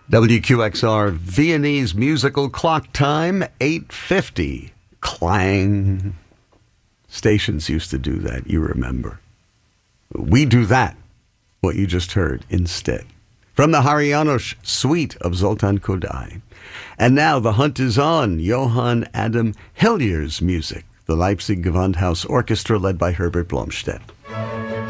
WQXR Viennese musical clock time, 8:50. Clang. Stations used to do that, you remember. We do that, what you just heard, instead. From the Hari Janos suite of Zoltan Kodály. And now the hunt is on. Johann Adam Hellier's music. The Leipzig Gewandhaus Orchestra led by Herbert Blomstedt.